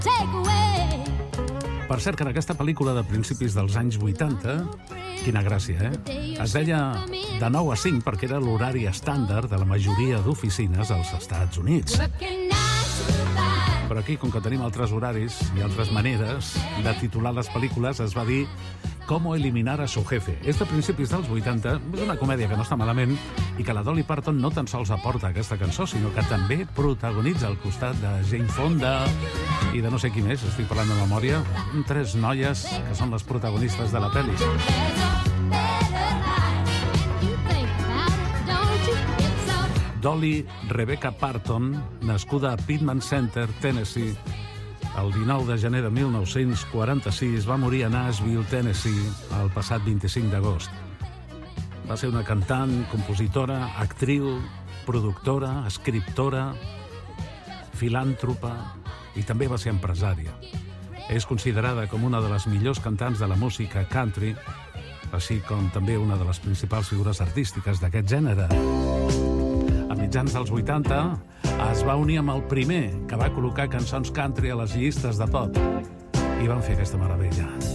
Per cert, que en aquesta pel·lícula de principis dels anys 80, quina gràcia, es deia de 9 a 5 perquè era l'horari estàndard de la majoria d'oficines als Estats Units. Però aquí, com que tenim altres horaris i altres maneres de titular les pel·lícules, es va dir Cómo eliminar a su jefe. És de principis dels 80, és una comèdia que no està malament i que la Dolly Parton no tan sols aporta aquesta cançó, sinó que també protagonitza al costat de Jane Fonda i de no sé qui més, estic parlant de memòria, 3 noies que són les protagonistes de la pel·li. Dolly Rebecca Parton, nascuda a Pittman Center, Tennessee, el 19 de gener de 1946, va morir a Nashville, Tennessee, el passat 25 d'agost. Va ser una cantant, compositora, actriu, productora, escriptora, filàntropa i també va ser empresària. És considerada com una de les millors cantants de la música country, així com també una de les principals figures artístiques d'aquest gènere. A mitjans dels 80 es va unir amb el primer que va col·locar cançons country a les llistes de pop i van fer aquesta meravella.